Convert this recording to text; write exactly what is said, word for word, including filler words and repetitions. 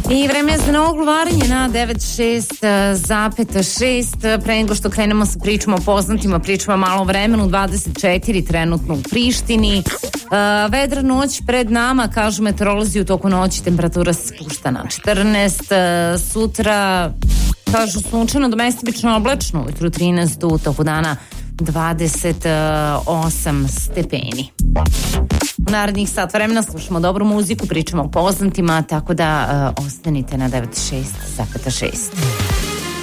I vreme je za novo ogluvaranje na devet šest zapeta šest. Pre nego što krenemo sa pričom o poznatima, pričamo malo o vremenu. Dvadeset četiri trenutno u Prištini. Uh, vedra noć pred nama, kažu meteorolozi, u toku noći temperatura se spušta na četrnaest. Uh, sutra, kažu sunčano do mestimično oblačno, ujutru trinaest, u toku dana dvadeset osam stepeni. U narednih sat vremena slušamo dobru muziku, pričamo o poznatima, tako da uh, ostanite na devet šest zapeta šest.